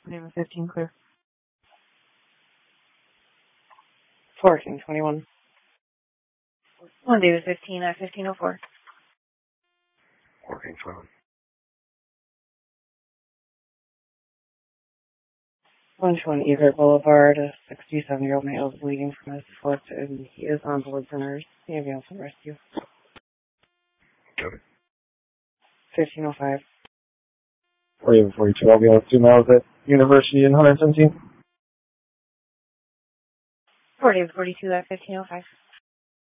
David 15, clear. 1421. 1 David 15 at 1504. 1421. 121 Everett Boulevard, a 67-year-old male is bleeding from his foot, and he is on board for nurse. The ambulance will rescue. Copy. 1505. 42 ambulance, 2 miles at University in 117. 4 David 42 at 1505.